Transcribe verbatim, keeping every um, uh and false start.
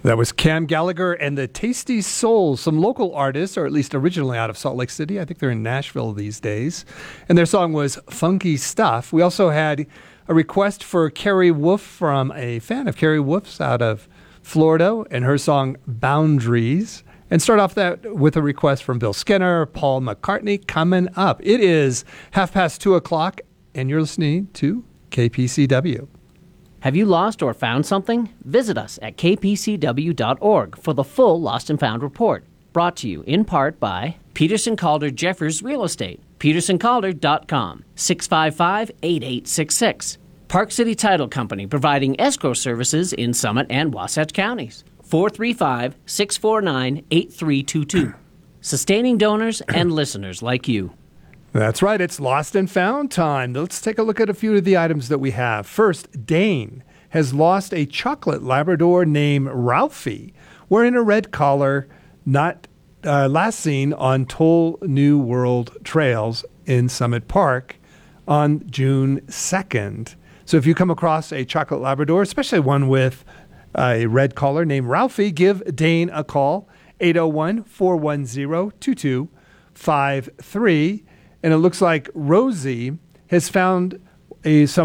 That was Cam Gallagher and the Tasty Souls, some local artists, or at least originally out of Salt Lake City. I think they're in Nashville these days. And their song was Funky Stuff. We also had a request for Carrie Wolf from a fan of Carrie Wolf's out of Florida and her song Boundaries. And start off that with a request from Bill Skinner, Paul McCartney coming up. It is half past two o'clock and you're listening to K P C W. Have you lost or found something? Visit us at k p c w dot org for the full Lost and Found report. Brought to you in part by Peterson Calder Jeffers Real Estate, peterson calder dot com, six five five, eight eight six six. Park City Title Company providing escrow services in Summit and Wasatch counties, four three five, six four nine, eight three two two. Sustaining donors and listeners like you. That's right. It's Lost and Found time. Let's take a look at a few of the items that we have. First, Dane has lost a chocolate Labrador named Ralphie, wearing a red collar, not uh, last seen on Toll New World Trails in Summit Park on June second. So if you come across a chocolate Labrador, especially one with a red collar named Ralphie, give Dane a call, eight oh one, four one zero, two two five three. And it looks like Rosie has found a some